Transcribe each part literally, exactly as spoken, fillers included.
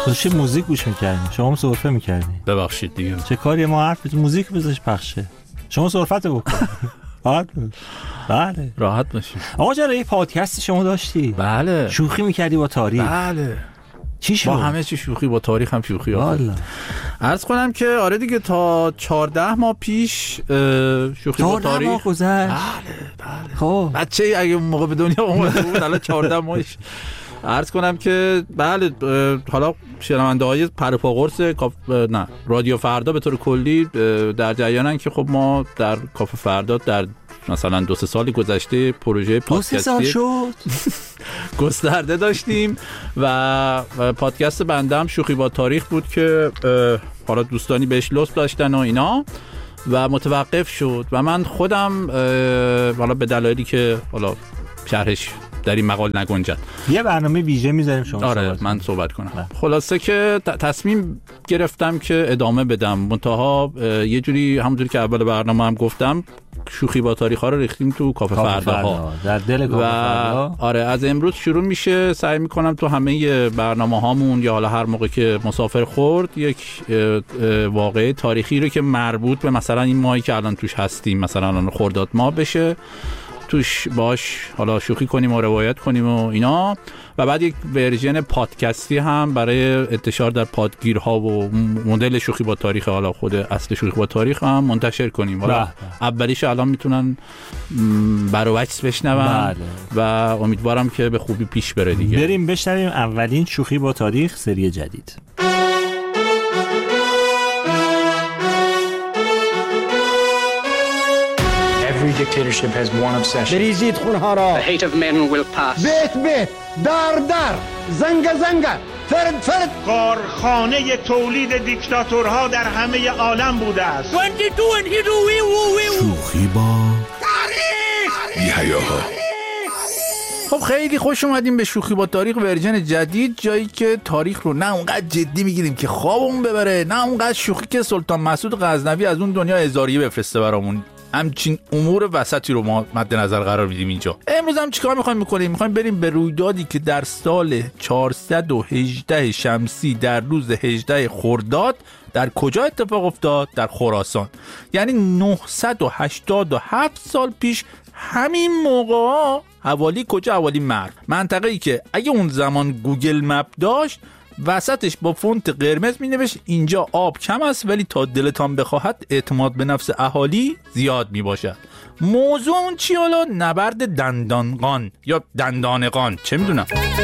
داشتی موزیک گوش می‌کردی، شما هم سرفه می‌کردی. ببخشید دیگه. چه کاری ما حرف موزیک بذارش پخشه. شما سرفت بکن. راحت بله راحت باشید. آقا چرا یه پادکست شما داشتی؟ بله. شوخی می‌کردی با تاریخ. بله. چی شد؟ با همه چی شوخی، با تاریخ هم شوخی. والا. عرض کنم که آره دیگه تا چهارده ماه پیش شوخی با تاریخ. چهارده ماه گذشت. بله بله. خب بچه اگه اون موقع به دنیا اومده بود الان چهارده ماهش. عرض کنم که بله حالا شنونده‌های پرپا قرص نه رادیو فردا به طور کلی در جریانن که خب ما در کافه فردا در مثلا دو سه سال گذشته پروژه پادکستی گسترده داشتیم و پادکست بنده هم شوخی با تاریخ بود که حالا دوستانی بهش لطف داشتن و اینا و متوقف شد و من خودم حالا به دلایلی که حالا شرحش در این مقال نگنجد یه برنامه ویژه میذاریم شما آره صحبت من صحبت کنم نه. خلاصه که تصمیم گرفتم که ادامه بدم منتها یه جوری همونجوری که اول برنامه هم گفتم شوخی با تاریخ ها رو ریختیم تو کافه فردا ها در دل کافه فردا. آره از امروز شروع میشه. سعی میکنم تو همه برنامه هامون یا حالا هر موقع که مسافر خورد یک واقعه تاریخی رو که مربوط به مثلا این ماهی که الان توش هستیم مثلا الان خرداد ماه بشه توش باش حالا شوخی کنیم و روایت کنیم و اینا و بعد یک ورژن پادکستی هم برای انتشار در پادگیرها و مدل شوخی با تاریخ حالا خود اصل شوخی با تاریخ هم منتشر کنیم. حالا اولیش الان میتونن برای وکس بشنون و امیدوارم که به خوبی پیش بره دیگه. بریم بشنویم اولین شوخی با تاریخ سری جدید. Every dictatorship has one obsession. بریزید خونها را. The hate of men will pass. بیت بیت دار دار زنگ زنگ فرد فرد. کارخانه تولید دیکتاتورها در همه عالم بوده است. شوخی با تاریخ. یحیاها. خب خیلی خوش اومدیم به شوخی با تاریخ ورژن جدید، جایی که تاریخ رو نه اونقدر جدی میگیریم که خوابمون ببره، نه اونقدر شوخی که سلطان مسعود غزنوی از اون دنیا هزاریه بفرسته برامون. همچین امور وسطی رو ما مد نظر قرار میدیم اینجا. امروز هم چیکار میخوایم بکنیم؟ میخوایم بریم به رویدادی که در سال چهارصد و هجده شمسی در روز هجده خرداد در کجا اتفاق افتاد؟ در خراسان. یعنی نهصد و هشتاد و هفت سال پیش همین موقع حوالی کجا؟ حوالی مرو، منطقه‌ای که اگه اون زمان گوگل مپ داشت وسطش با فونت قرمز می نوشت اینجا آب کم است ولی تا دلتان بخواهد اعتماد به نفس اهالی زیاد می باشد. موضوع اون چی حالا؟ نبرد دندانقان یا دندانقان، چه میدونم.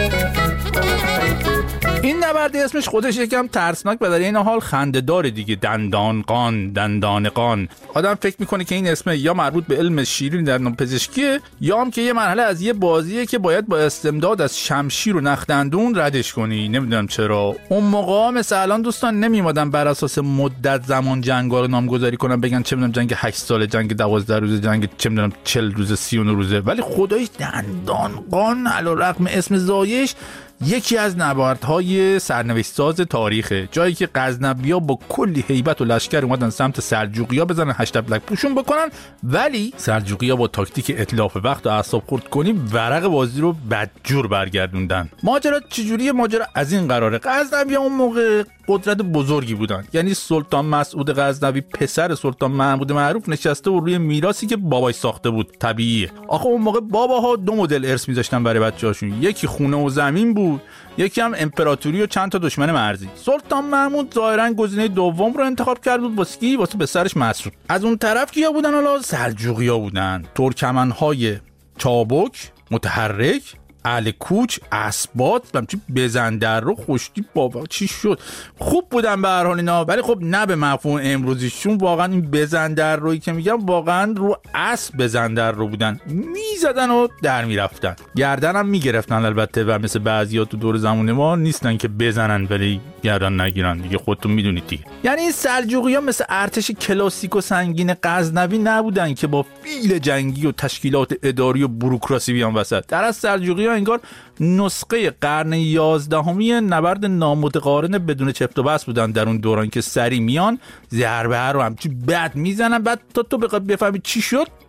این نبرد اسمش خودش یکم ترسناک و در این حال خنده‌دار دیگه. دندانقان، دندانقان. آدم فکر میکنه که این اسم یا مربوط به علم شیرین در پزشکیه یا هم که یه مرحله از یه بازیه که باید با استمداد از شمشیر و نخدندون ردش کنی. نمیدونم چرا اون موقع مثلا الان دوستان نمیومدن بر اساس مدت زمان جنگا رو نامگذاری کنن، بگن چه میدونم جنگ هشت ساله، جنگ دوازده روزه، جنگ چه میدونم چهل روزه، سی و نه روزه. ولی خداییش دندانقان علیرغم اسم زایش یکی از نبردهای سرنوشت‌ساز تاریخه، جایی که غزنوی‌ها با کلی هیبت و لشکر اومدن سمت سلجوقی‌ها بزنن، هشت بلک پوشون بکنن، ولی سلجوقی‌ها با تاکتیک اتلاف وقت و اعصاب خورد کنی ورق بازی رو بدجور برگردوندن. ماجرا چجوریه؟ ماجرا از این قراره. غزنوی‌ها اون موقع قدرت بزرگی بودن، یعنی سلطان مسعود غزنوی پسر سلطان محمود معروف نشسته و روی میراثی که باباش ساخته بود. طبیعیه. آخه اون موقع باباها دو مدل ارث می‌ذاشتن برای بچه‌هاشون، یکی خونه و زمین بود، یکی هم امپراتوری و چند تا دشمن مرزی. سلطان محمود ظاهرا گزینه دوم رو انتخاب کرد بود واسه کی؟ واسه پسرش مسعود. از اون طرف کیا بودن؟ حالا سلجوقی‌ها بودن، ترکمن‌های چابک، متحرک، اهل کوچ، اسبات، همچین بزندر رو خوشتی بابا چی شد. خوب بودن به هر حال اینا، ولی خب نه به مفهوم امروزیشون. واقعا این بزندر رویی که میگم واقعا رو اسب بزندر رو بودن، میزدن و در میرفتن، گردن هم میگرفتن البته، و مثل بعضیا تو دور زمان ما نیستن که بزنن ولی گردن نگیرن دیگه، خودتون میدونید دیگه. یعنی این سلجوقی‌ها مثل ارتش کلاسیک و سنگین غزنوی نبودن که با فیل جنگی و تشکیلات اداری و بوروکراسی بیان وسط. در از سلجوقی‌ها انگار نسخه قرن یازدهمی نبرد نامتقارن بدون چفت و بست بودن در اون دوران که سری میان ضربه رو همچی بد میزنن، بعد تا تو بخوای بفهمی چی شد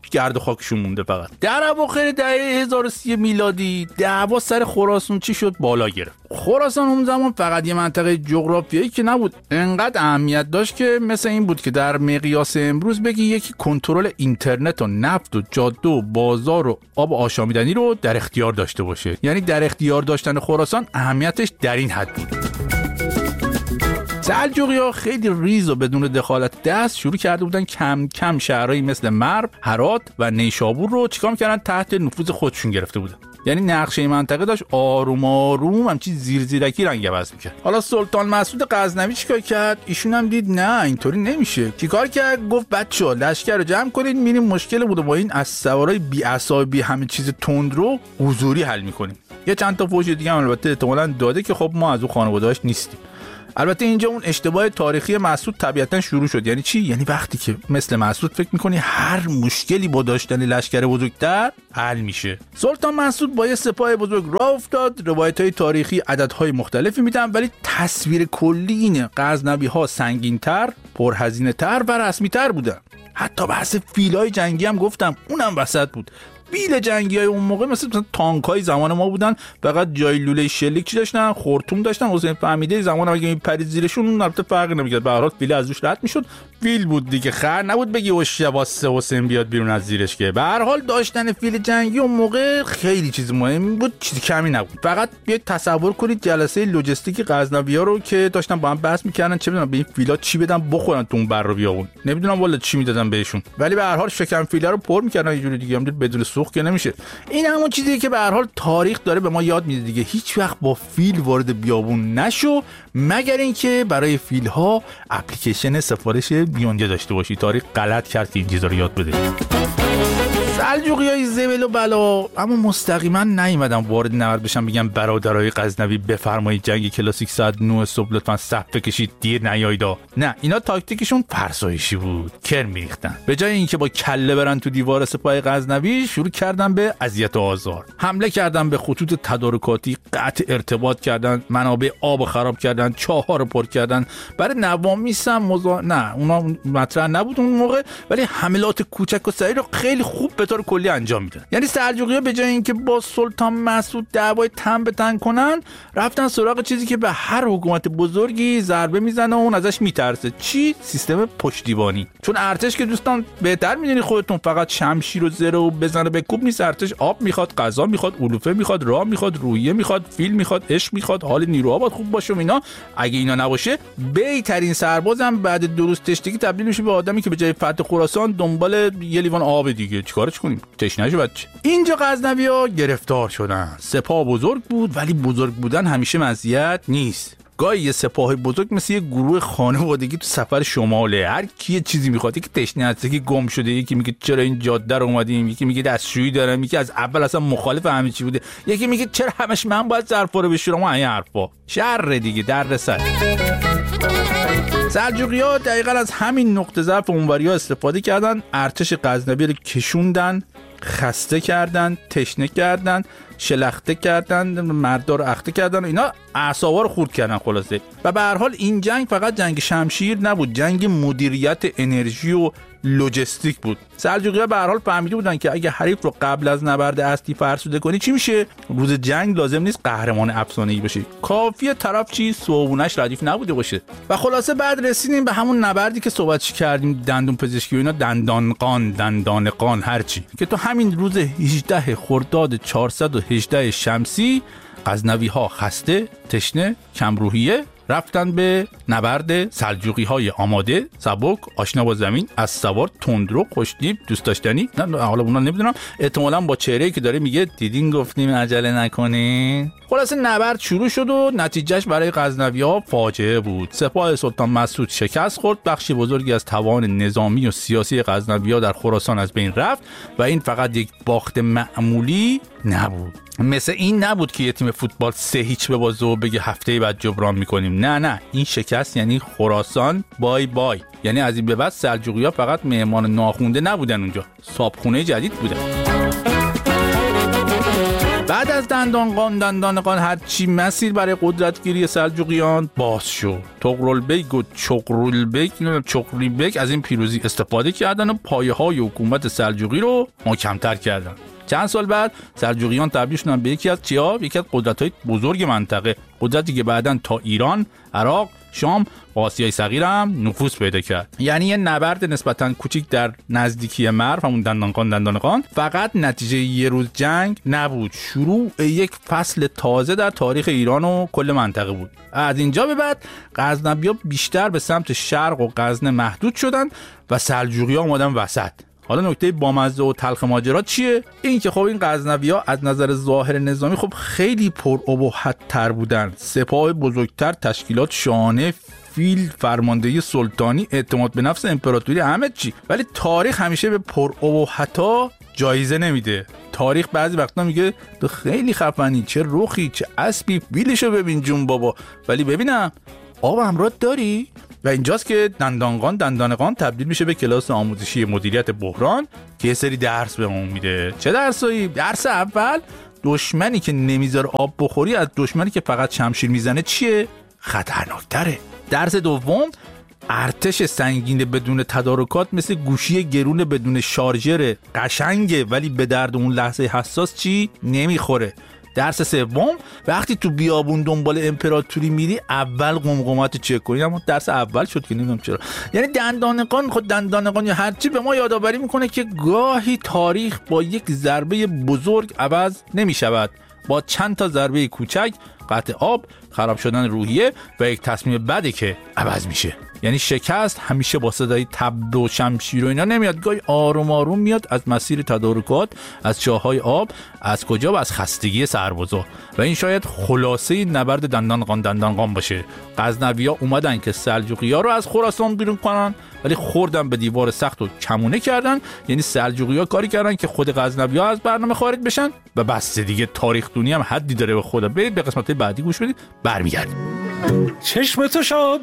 گرد و خاکشون مونده فقط. در اواخر دهه هزار و سی میلادی دعوا سر خراسان چی شد بالا گرفت. خراسان اون زمان فقط یه منطقه جغرافیایی که نبود، انقدر اهمیت داشت که مثل این بود که در مقیاس امروز بگی یکی کنترل اینترنت و نفت و جاده و بازار و آب آشامیدنی رو در اختیار داشته باشه. یعنی در اختیار داشتن خراسان اهمیتش در این حد بود. سلجوقی‌ها خیلی ریز و بدون دخالت دست شروع کرده بودن کم کم شهرهایی مثل مرو، هرات و نیشابور رو چیکار می‌کردن تحت نفوذ خودشون گرفته بودن. یعنی نقشه منطقه داشت آروم آروم همچین زیر زیرکی رنگ عوض می‌کرد. حالا سلطان مسعود غزنوی چیکار کرد؟ ایشون هم دید نه اینطوری نمیشه. چیکار کرد؟ گفت بچه‌ها لشکر رو جمع کنید، میریم مشکل بوده با این از سوارای بی‌عصا بی همه چیز تند رو حضوری حل می‌کنیم. یه چند تا فوش دیگه هم البته احتمالاً داده که خب ما از اون خانواده‌اش نیستیم. البته اینجا اون اشتباه تاریخی مسعود طبیعتاً شروع شد. یعنی چی؟ یعنی وقتی که مثل مسعود فکر میکنی هر مشکلی با داشتن لشکر بزرگتر حل میشه. سلطان مسعود با یه سپاه بزرگ راه افتاد. روایت‌های تاریخی عددهای مختلفی میدن ولی تصویر کلی اینه غزنوی‌ها سنگین‌تر، پرهزینه‌تر و رسمی‌تر بودن. حتی بحث فیلای جنگی هم گفتم اونم وسط بود. بیل جنگی های اون موقع مثل تانک های زمان ما بودن، فقط جای لوله شلیک چی داشتن، خورتوم داشتن. حسین فهمیده زمان اگه میپرید زیرشون اون البته فرقی نمیکرد، به هر حال فیل از روش رد میشد. فیل بود دیگه، خر نبود بگی او شباسه حسین بیاد بیرون از زیرش. که به هر حال داشتن فیل جنگی اون موقع خیلی چیز مهمی بود، چیزی کمی نبود. فقط بیاید تصور کنید جلسه لوجستیک غزنوی‌ها رو که داشتن با هم بحث میکردن چه میدونم به این فیلا چی بدن بخورن تو اون بر و بیابون، نمیدونم والا چی میدادن بهشون، ولی به هر حال شکم فیلا رو پر میکردن یه جوری دیگه، هم بدون سوخت که نمیشه. این همون چیزیه که به هر حال تاریخ داره به ما یاد میده دیگه. هیچ وقت با فیل وارد بیابون نشو مگر اینکه برای فیل ها اپلیکیشن سفارش بیونجه داشته باشی. تاریخ غلط کرد که این چیزا رو یاد بده. سلجوقیای زبل و بلا اما مستقیما نیومدن وارد نبرد بشن بگن برادرای غزنوی بفرمایید جنگ کلاسیک ساعت نه صبح لطفا صف بکشید دیر نیایدا. نه، اینا تاکتیکشون فرسایشی بود، کرم میریختن. به جای اینکه با کله برن تو دیوار سپاه غزنوی شروع کردن به اذیت و آزار. حمله کردن به خطوط تدارکاتی، قطع ارتباط کردن، منابع آب خراب کردن، چاه‌ها رو پر کردن. برای نوامیس هم مزا... نه اونا مطرح نبود اون موقع، ولی حملات کوچک و سریع رو خیلی خوب به طور کلی انجام میدن. یعنی سلجوقی‌ها به جای اینکه با سلطان مسعود دعوای تن به تن کنن، رفتن سراغ چیزی که به هر حکومت بزرگی ضربه میزنه و اون ازش میترسه. چی؟ سیستم پشتیبانی. چون ارتش که دوستان بهتر میدونی خودتون فقط شمشیر و زره و بزنه به کوب نیست. ارتش آب میخواد، غذا میخواد، علوفه میخواد، راه میخواد، روحیه میخواد، فیل میخواد، عشق میخواد، حال نیروها باید خوب باشه و اینا. اگه اینا نباشه بهترین سربازم بعد دو روز تشنگی تبدیل میشه به آدمی که به جای فتح خراسان دنبال یه لیوان آب دیگه. چیکارش کنیم؟ تشنه نشه بچه. اینجا غزنوی‌ها گرفتار شدن. سپاه بزرگ بود ولی بزرگ بودن همیشه مزیت نیست. گاهی یه سپاه بزرگ مثل یه گروه خانوادگی تو سفر شماله. هر کی یه چیزی میخواد، یکی تشنه هست، یکی گم شده، یکی میگه چرا این جاده رو اومدیم، یکی میگه دستشویی دارم، یکی از اول اصلا مخالف همه چی بوده، یکی میگه چرا همش من باید ظرفا رو بشورم و این حرفا. شر دیگه در سر. سلجوقی‌ها دقیقاً از همین نقطه ضعف اونوریا استفاده کردن، ارتش غزنوی رو کشوندن، خسته کردن، تشنه کردن، شلخته کردن، مردا رو اخته کردن و اینا اعصابا رو خورد کردن خلاصه. و به هر حال این جنگ فقط جنگ شمشیر نبود، جنگ مدیریت انرژی و لوجستیک بود. سلجوقی‌ها به هر حال فهمیده بودن که اگه حریف رو قبل از نبرد اصلی فرسوده کنی چی میشه؟ روز جنگ لازم نیست قهرمان افسانه‌ای باشه، کافیه طرف چی صوبونش ردیف نبوده باشه. و خلاصه بعد رسیدیم به همون نبردی که صحبتش کردیم، دندون پزشکی و اینا، دندانقان، دندانقان، هرچی که تو همین روز هجدهم خرداد چهارصد و هجده شمسی غزنوی‌ها خسته، تشنه، کمروحیه رفتن به نبرد سلجوقی‌های آماده، سبک، آشنا با زمین، از سوار، تندرو، خوشتیپ، دوست داشتنی. نه حالا اونا نمیدونم، احتمالاً با چهره‌ای که داره میگه دیدین گفتیم عجله نکنین. خلاصه نبرد شروع شد و نتیجهش برای غزنوی‌ها فاجعه بود. سپاه سلطان مسعود شکست خورد، بخشی بزرگی از توان نظامی و سیاسی غزنوی‌ها در خراسان از بین رفت و این فقط یک باخت معمولی نبود. مثل این نبود که یه تیم فوتبال سه هیچ ببازه و بگه هفته بعد جبران میکنیم. نه نه، این شکست یعنی خراسان بای بای. یعنی از این به بعد سلجوقی‌ها فقط مهمان ناخونده نبودن اونجا، صابخونه جدید بودن. به بعد از دندانقان دندانقان هرچی مسیر برای قدرتگیری سلجوقیان باز شد. طغرلبیک و چغرلبیک چغریبک از این پیروزی استفاده کردن و پایه‌های حکومت سلجوقی رو محکم‌تر کردن. چند سال بعد سلجوقیان تبدیل شدن به یکی از چیا؟ یکی از قدرت‌های بزرگ منطقه، قدرتی که بعداً تا ایران، عراق، شام و آسیای صغیر هم نفوذ پیدا کرد. یعنی یه نبرد نسبتاً کوچیک در نزدیکی مرو، همون دندانقان دندانقان، فقط نتیجه یه روز جنگ نبود، شروع یک فصل تازه در تاریخ ایران و کل منطقه بود. از اینجا به بعد غزنوی‌ها بیشتر به سمت شرق و غزنه محدود شدن و سلجوقی‌ها اومدن وسط. حالا نکته بامزه و تلخ ماجرا چیه؟ این که خب این غزنوی‌ها از نظر ظاهر نظامی خب خیلی پر ابهت تر بودن. سپاه بزرگتر، تشکیلات شاهانه، فیل، فرماندهی سلطانی، اعتماد به نفس امپراتوری، همه چی. ولی تاریخ همیشه به پر ابهت‌ها جایزه نمیده. تاریخ بعضی وقتا میگه تو خیلی خفنی، چه رخی، چه اسبی، فیلشو ببین جون بابا. ولی ببینم آب همراه داری؟ و اینجاست که دندانقان دندانقان تبدیل میشه به کلاس آموزشی مدیریت بحران که یه سری درس بهمون میده. چه درسایی؟ درس اول، دشمنی که نمیذاره آب بخوری از دشمنی که فقط شمشیر میزنه چیه؟ خطرناکتره. درس دوم، ارتش سنگین بدون تدارکات مثل گوشی گرون بدون شارژر قشنگه ولی به درد اون لحظه حساس چی؟ نمیخوره. درس سوم، وقتی تو بیابون دنبال امپراتوری میری اول قمقمات چک کنی. اما درس اول شد که نمیدونم چرا. یعنی دندانقان خود دندانقان یا هرچی به ما یادآوری میکنه که گاهی تاریخ با یک ضربه بزرگ عوض نمیشود، با چند تا ضربه کوچک، قطع آب، خراب شدن روحیه و یک تصمیم بده که عوض میشه. یعنی شکست همیشه با صدای تبل و شمشیر و اینا نمیاد، گاهی آروم آروم میاد از مسیر تدارکات، از چاهای آب، از کجا و از خستگی سربازا. و این شاید خلاصه نبرد دندانقان دندانقان باشه. غزنوی‌ها اومدن که سلجوقی‌ها رو از خراسان بیرون کنن ولی خوردن به دیوار سخت و کمونه کردن. یعنی سلجوقی‌ها کاری کردن که خود غزنوی‌ها از برنامه خارج بشن و بس دیگه. تاریخ دونی هم حدی داره به خدا. برید به قسمت بعدی گوش بدید، برمیگردیم. چشم تو شب